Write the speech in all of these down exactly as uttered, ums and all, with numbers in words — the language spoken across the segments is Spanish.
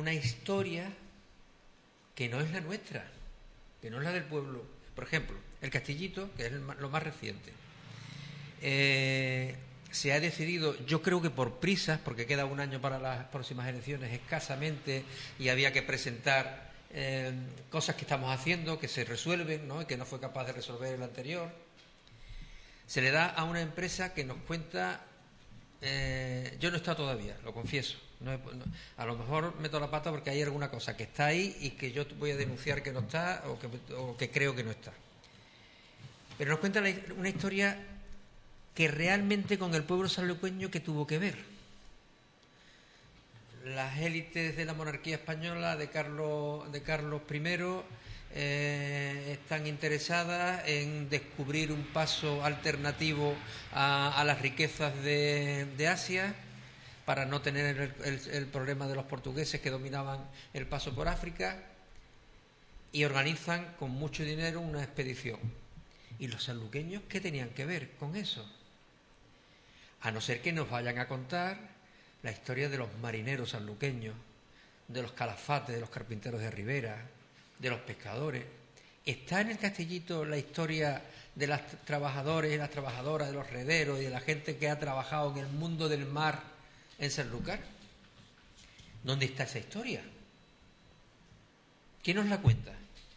una historia que no es la nuestra, que no es la del pueblo. Por ejemplo, el Castillito, que es el, lo más reciente, eh, se ha decidido, yo creo que por prisas, porque queda un año para las próximas elecciones escasamente, y había que presentar eh, cosas que estamos haciendo, que se resuelven, ¿no?, y que no fue capaz de resolver el anterior. Se le da a una empresa que nos cuenta, eh, yo no he estado todavía, lo confieso, no he, no, a lo mejor meto la pata porque hay alguna cosa que está ahí y que yo voy a denunciar que no está, o que, o que creo que no está. Pero nos cuenta la, una historia que realmente con el pueblo sanluqueño que tuvo que ver. Las élites de la monarquía española de Carlos, de Carlos primero eh, están interesadas en descubrir un paso alternativo a, a las riquezas de, de Asia, para no tener el, el, el problema de los portugueses que dominaban el paso por África, y organizan con mucho dinero una expedición. ¿Y los sanluqueños qué tenían que ver con eso? A no ser que nos vayan a contar la historia de los marineros sanluqueños, de los calafates, de los carpinteros de Ribera, de los pescadores. ¿Está en el Castillito la historia de los trabajadores y las trabajadoras, de los rederos y de la gente que ha trabajado en el mundo del mar en Sanlúcar? ¿Dónde está esa historia? ¿Quién nos la cuenta?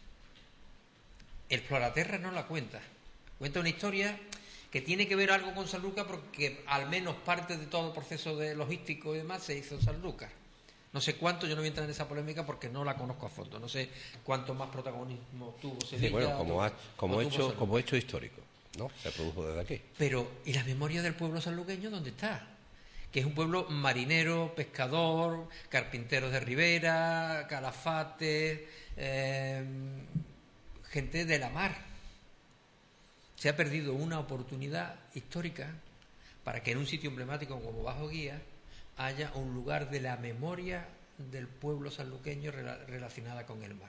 El Exploraterra no la cuenta. Cuenta una historia que tiene que ver algo con Sanlúcar, porque al menos parte de todo el proceso de logístico y demás se hizo en Sanlúcar. No sé cuánto, yo no voy a entrar en esa polémica porque no la conozco a fondo. No sé cuánto más protagonismo tuvo Sevilla. Sí, bueno, como, o, ha, como, o hecho, como hecho histórico, ¿no? Se produjo desde aquí. Pero, ¿y la memoria del pueblo sanluqueño dónde está? Que es un pueblo marinero, pescador, carpinteros de Ribera, calafates, eh, gente de la mar. Se ha perdido una oportunidad histórica para que en un sitio emblemático como Bajo Guía haya un lugar de la memoria del pueblo sanluqueño relacionada con el mar.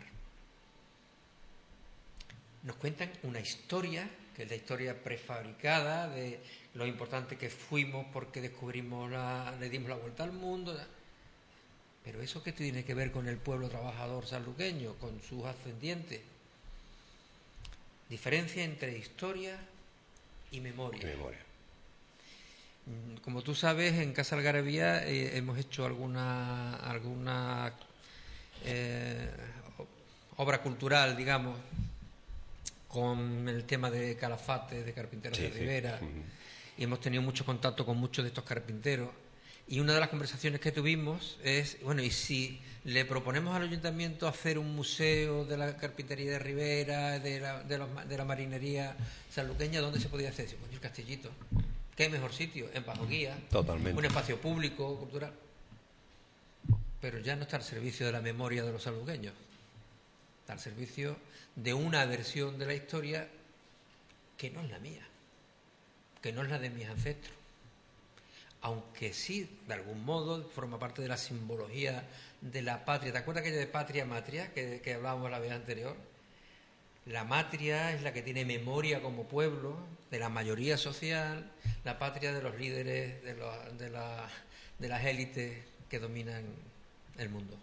Nos cuentan una historia, que es la historia prefabricada de lo importante que fuimos porque descubrimos la, le dimos la vuelta al mundo. Pero eso qué tiene que ver con el pueblo trabajador sanluqueño, con sus ascendientes. Diferencia entre historia y memoria. Y memoria. Como tú sabes, en Casa Algarabía eh, hemos hecho alguna alguna eh, obra cultural, digamos, con el tema de calafates, de carpinteros sí, de Ribera, sí. Uh-huh. Y hemos tenido mucho contacto con muchos de estos carpinteros. Y una de las conversaciones que tuvimos es, bueno, ¿y si le proponemos al ayuntamiento hacer un museo de la carpintería de Ribera, de la, de la, de la marinería sanluqueña, dónde se podía hacer? Pues el Castillito. ¿Qué mejor sitio? En Bajo Guía. Totalmente. Un espacio público, cultural. Pero ya no está al servicio de la memoria de los sanluqueños. Está al servicio de una versión de la historia que no es la mía, que no es la de mis ancestros. Aunque sí, de algún modo, forma parte de la simbología de la patria. ¿Te acuerdas aquella de patria matria que, que hablábamos la vez anterior? La matria es la que tiene memoria como pueblo, de la mayoría social, la patria de los líderes, de, los, de, la, de las élites que dominan el mundo.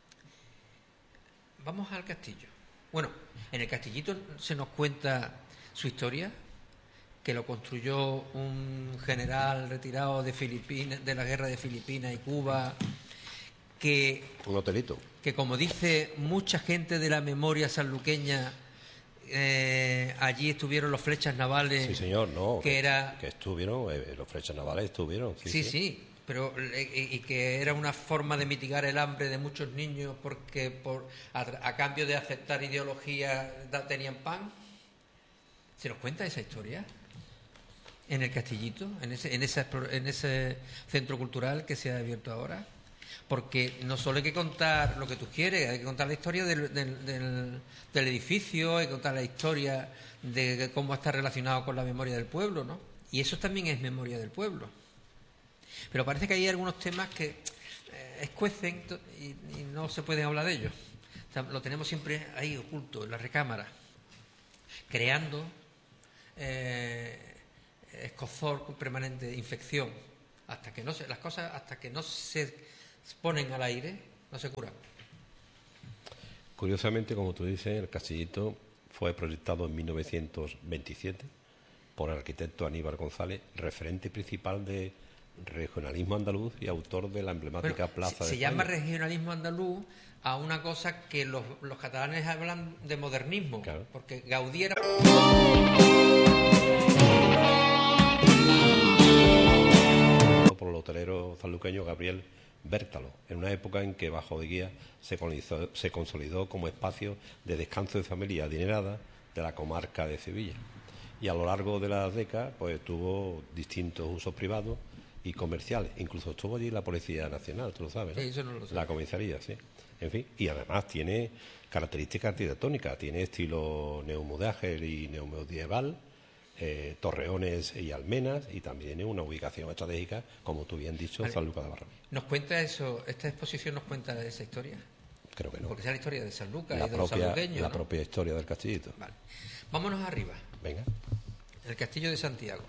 Vamos al castillo. Bueno, en el Castillito se nos cuenta su historia, que lo construyó un general retirado de Filipinas, de la guerra de Filipinas y Cuba, que un hotelito, que como dice mucha gente de la memoria sanluqueña, eh, allí estuvieron los flechas navales. Sí, señor, no, que, que era que estuvieron, eh, los flechas navales estuvieron. Sí, sí, sí, sí, pero y, y que era una forma de mitigar el hambre de muchos niños porque por a, a cambio de aceptar ideología da, tenían pan. ¿Se nos cuenta esa historia? En el Castillito, en ese, en, esa, en ese centro cultural que se ha abierto ahora. Porque no solo hay que contar lo que tú quieres, hay que contar la historia del, del, del, del edificio, hay que contar la historia de cómo está relacionado con la memoria del pueblo, ¿no? Y eso también es memoria del pueblo. Pero parece que hay algunos temas que eh, escuecen y, y no se pueden hablar de ellos. O sea, lo tenemos siempre ahí oculto, en la recámara, creando eh, escozor permanente, infección, hasta que no se, las cosas hasta que no se ponen al aire no se cura. Curiosamente, como tú dices, el castillito fue proyectado en mil novecientos veintisiete por el arquitecto Aníbal González, referente principal de regionalismo andaluz y autor de la emblemática bueno, Plaza se, de se llama regionalismo andaluz a una cosa que los, los catalanes hablan de modernismo, claro. Porque Gaudí era... por el hotelero sanluqueño Gabriel Bértalo, en una época en que Bajo de Guía se consolidó, se consolidó como espacio de descanso de familia adinerada de la comarca de Sevilla. Y a lo largo de las décadas pues tuvo distintos usos privados y comerciales. Incluso estuvo allí la Policía Nacional, tú lo sabes, ¿no? Sí, eso no lo sé. La comisaría, sí. En fin, y además tiene características arquitectónicas, tiene estilo neomodágel y neomedieval, eh, torreones y almenas, y también tiene una ubicación estratégica, como tú bien dicho, vale. Sanlúcar de Barrameda. ¿Nos cuenta eso, esta exposición nos cuenta esa historia? Creo que no. Porque esa es la historia de Sanlúcar La y de los propia, sanluqueños, la ¿no? propia historia del castillito. Vale. Vámonos arriba. Venga. El Castillo de Santiago.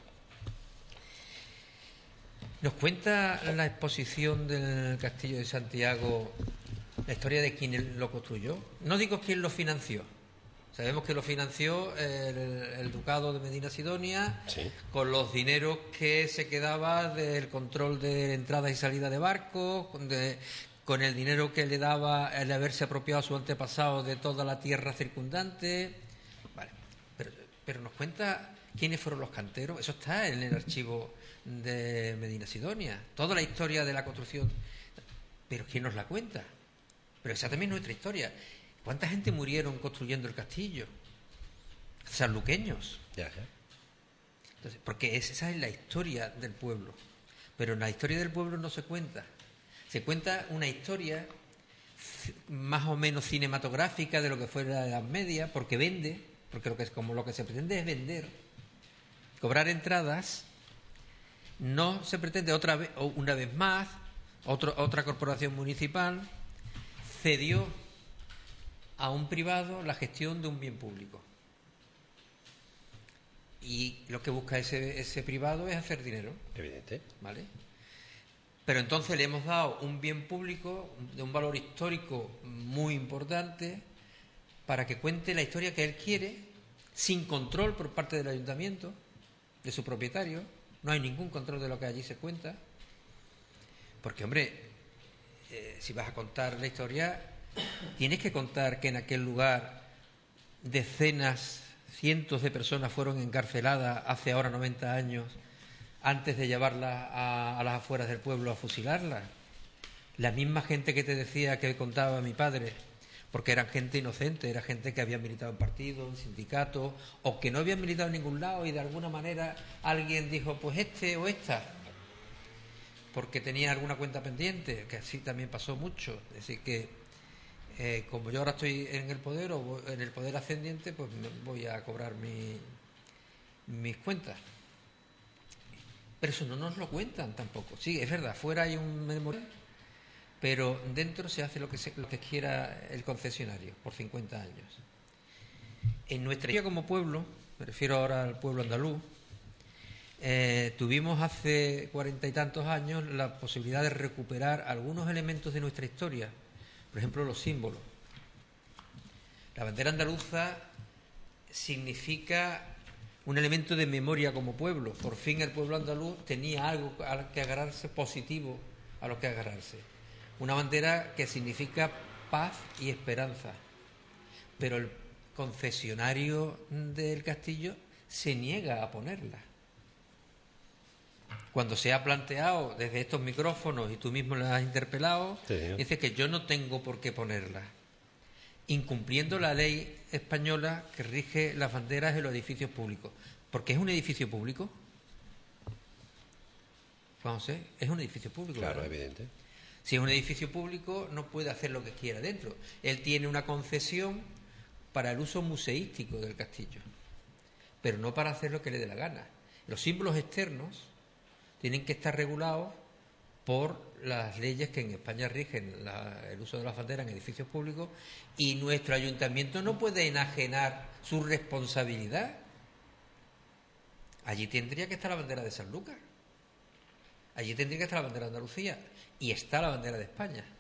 ¿Nos cuenta la exposición del Castillo de Santiago la historia de quién lo construyó? No digo quién lo financió. Sabemos que lo financió el, el Ducado de Medina Sidonia, Sí. con los dineros que se quedaba del control de entrada y salida de barcos, con, de, con el dinero que le daba el haberse apropiado a su antepasado de toda la tierra circundante. Vale. Pero, pero nos cuenta quiénes fueron los canteros. Eso está en el archivo de Medina Sidonia. Toda la historia de la construcción. Pero ¿quién nos la cuenta? Pero esa también es nuestra historia. ¿Cuánta gente murieron construyendo el castillo? Sanluqueños. Ya, ya. Entonces, porque esa es la historia del pueblo. Pero en la historia del pueblo no se cuenta. Se cuenta una historia más o menos cinematográfica de lo que fue la Edad Media, porque vende, porque lo que es como lo que se pretende es vender, cobrar entradas. No se pretende otra vez, o una vez más, otro, otra corporación municipal cedió a un privado la gestión de un bien público. Y lo que busca ese, ese privado es hacer dinero. Evidente. ¿Vale? Pero entonces le hemos dado un bien público de un valor histórico muy importante para que cuente la historia que él quiere, sin control por parte del ayuntamiento, de su propietario. No hay ningún control de lo que allí se cuenta. Porque, hombre, eh, si vas a contar la historia, tienes que contar que en aquel lugar decenas, cientos de personas fueron encarceladas hace ahora noventa años antes de llevarlas a, a las afueras del pueblo a fusilarlas. La misma gente que te decía que contaba mi padre, porque eran gente inocente, era gente que había militado en partidos, en sindicatos, o que no habían militado en ningún lado y de alguna manera alguien dijo, pues este o esta, porque tenía alguna cuenta pendiente, que así también pasó mucho. Es decir, que eh, como yo ahora estoy en el poder o en el poder ascendiente, pues voy a cobrar mi, mis cuentas. Pero eso no nos lo cuentan tampoco. Sí, es verdad, fuera hay un memorial, pero dentro se hace lo que, se, lo que quiera el concesionario por cincuenta años. En nuestra historia como pueblo, me refiero ahora al pueblo andaluz, eh, tuvimos hace cuarenta y tantos años la posibilidad de recuperar algunos elementos de nuestra historia, por ejemplo los símbolos. La bandera andaluza significa un elemento de memoria como pueblo. Por fin el pueblo andaluz tenía algo a que agarrarse, positivo a lo que agarrarse. Una bandera que significa paz y esperanza. Pero el concesionario del castillo se niega a ponerla. Cuando se ha planteado desde estos micrófonos, y tú mismo la has interpelado, sí, dice que yo no tengo por qué ponerla, incumpliendo la ley española que rige las banderas en los edificios públicos. ¿Porque es un edificio público? Vamos a ver, es un edificio público. Claro, ¿verdad? evidente. Si es un edificio público, no puede hacer lo que quiera dentro. Él tiene una concesión para el uso museístico del castillo, pero no para hacer lo que le dé la gana. Los símbolos externos tienen que estar regulados por las leyes que en España rigen la, el uso de las banderas en edificios públicos, y nuestro ayuntamiento no puede enajenar su responsabilidad. Allí tendría que estar la bandera de Sanlúcar, allí tendría que estar la bandera de Andalucía, y está la bandera de España.